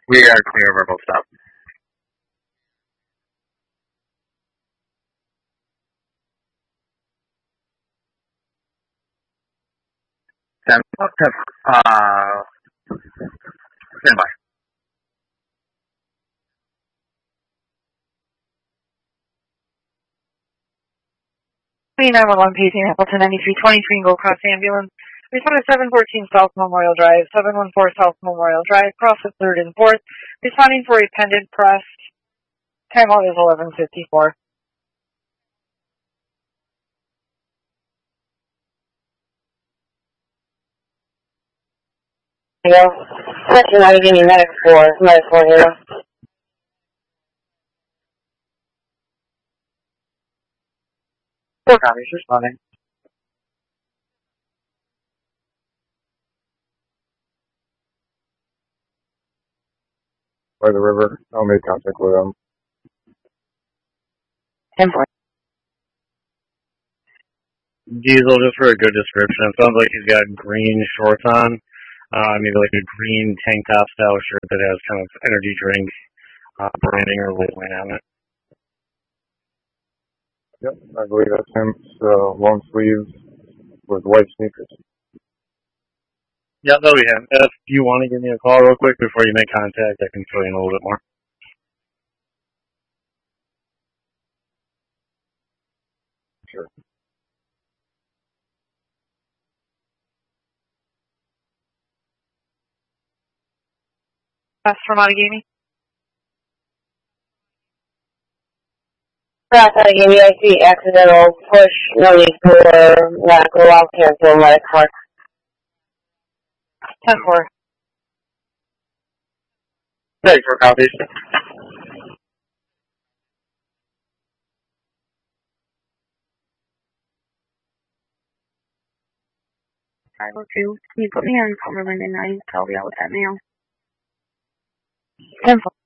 We are clear of our both stop. Stand by. 911 Pacing Appleton 9323 Gold Cross Ambulance. Responded 714 South Memorial Drive, 714 South Memorial Drive, cross the 3rd and 4th. Responding for a pendant pressed. Time out is 11:54. Yeah. Section 9, give me medic 4 here. Four copies responding. By the river, I'll make contact with them. 10-4. Diesel, just for a good description, it sounds like he's got green shorts on, maybe like a green tank top style shirt that has kind of energy drink branding or labeling on it. Yep, I believe that's him. So long sleeves with white sneakers. Yeah, that'll be him. If you want to give me a call real quick before you make contact, I can fill you in a little bit more. Sure. Pass from Outagamie. Cross Outagamie, I see accidental push, no need for lateral off cancel, medic 4. 10-4. Thanks for copies. 502. Can you put me on Cumberland and I tell you with that mail? 10-4.